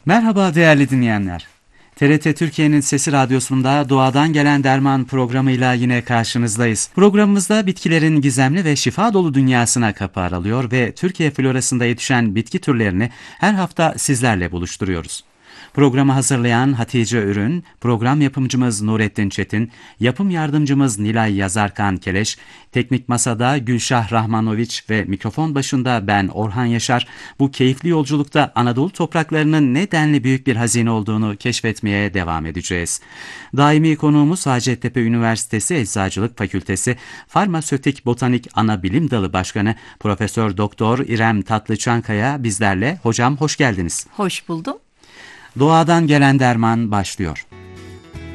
Merhaba değerli dinleyenler. TRT Türkiye'nin Sesi Radyosu'nda Doğadan Gelen Derman programıyla yine karşınızdayız. Programımızda bitkilerin gizemli ve şifa dolu dünyasına kapı aralıyor ve Türkiye florasında yetişen bitki türlerini her hafta sizlerle buluşturuyoruz. Programı hazırlayan Hatice Ürün, program yapımcımız Nurettin Çetin, yapım yardımcımız Nilay Yazarkan Keleş, teknik masada Gülşah Rahmanoviç ve mikrofon başında ben Orhan Yaşar, bu keyifli yolculukta Anadolu topraklarının ne denli büyük bir hazine olduğunu keşfetmeye devam edeceğiz. Daimi konuğumuz Hacettepe Üniversitesi Eczacılık Fakültesi Farmasötik Botanik Ana Bilim Dalı Başkanı Profesör Doktor İrem Tatlıçankaya bizlerle. Hocam hoş geldiniz. Hoş buldum. Doğadan Gelen Derman başlıyor.